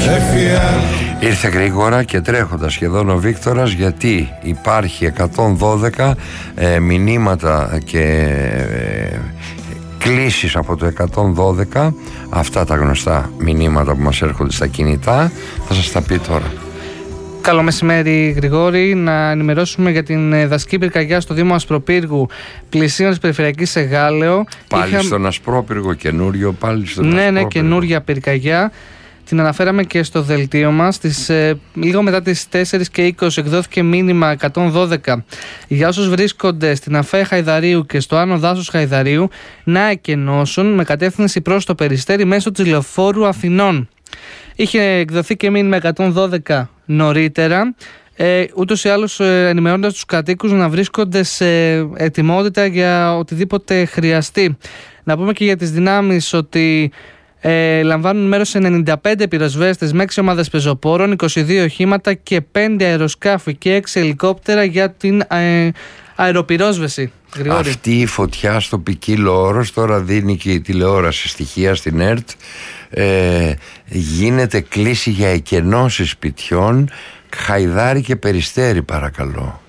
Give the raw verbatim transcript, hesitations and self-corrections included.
Ήρθε γρήγορα και τρέχοντας σχεδόν ο Βίκτορας, γιατί υπάρχει εκατόν δώδεκα ε, μηνύματα και ε, κλήσεις από το εκατόν δώδεκα, αυτά τα γνωστά μηνύματα που μας έρχονται στα κινητά, θα σας τα πει τώρα. Καλό μεσημέρι, Γρηγόρη. Να ενημερώσουμε για την δασική πυρκαγιά στο Δήμο Ασπροπύργου, πλησίον της περιφερειακής σε Γάλεο. Πάλι Είχα... στον Ασπρόπυργο, καινούριο, πάλι στον ναι, Ασπρόπυργο. Ναι, καινούρια πυρκαγιά. Την αναφέραμε και στο δελτίο μας. Στις, ε, λίγο μετά τις τέσσερις και είκοσι εκδόθηκε μήνυμα εκατόν δώδεκα για όσους βρίσκονται στην Αφέ Χαϊδαρίου και στο Άνω Δάσος Χαϊδαρίου να εκενώσουν με κατεύθυνση προς το Περιστέρι μέσω της Λεωφόρου Αθηνών. Είχε εκδοθεί και μήνυμα εκατόν δώδεκα νωρίτερα, ε, ούτως ή άλλως ε, ενημερώνοντας τους κατοίκους να βρίσκονται σε ετοιμότητα για οτιδήποτε χρειαστεί. Να πούμε και για τις δυνάμεις ότι ε, λαμβάνουν μέρος σε ενενήντα πέντε πυροσβέστες με έξι ομάδες πεζοπόρων, είκοσι δύο οχήματα και πέντε αεροσκάφη και έξι ελικόπτερα για την ε, αεροπυρόσβεση. Γρηγόρη. Αυτή η φωτιά στο ποικίλο όρος, τώρα δίνει και η τηλεόραση στοιχεία στην ΕΡΤ, ε, γίνεται κλίση για εκενώσεις σπιτιών, Χαϊδάρι και Περιστέρι, παρακαλώ.